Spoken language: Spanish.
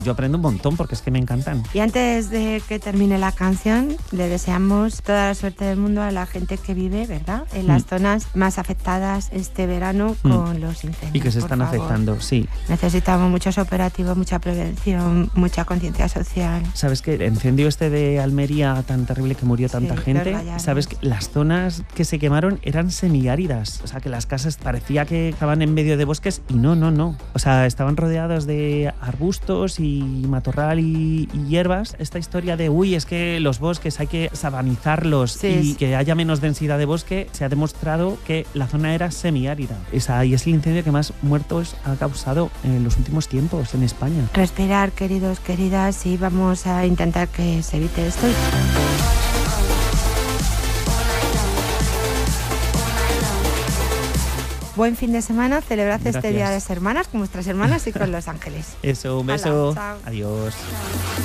Yo aprendo un montón porque es que me encantan. Y antes de que termine la canción, le deseamos toda la suerte del mundo a la gente que vive, ¿verdad?, en las zonas más afectadas este verano con los incendios. Y que se están afectando, sí. Necesitamos muchos operativos, mucha prevención, mucha conciencia social. ¿Sabes que el incendio de Almería tan terrible que murió tanta gente? ¿Sabes que las zonas que se quemaron eran semiáridas? O sea, que las casas parecía que estaban en medio de bosques y no. O sea, estaban rodeadas de arbustos y matorral y hierbas. Esta historia de, es que los bosques hay que sabanizarlos y que haya menos densidad de bosque, se ha demostrado que la zona era semiárida. Y es el incendio que más muertos ha causado en los últimos tiempos en España. Respirar, queridos, queridas, y vamos a intentar que se evite esto. Buen fin de semana, celebrad este Día de las Hermanas con vuestras hermanas y con los ángeles. Eso, un beso. Chao. Adiós.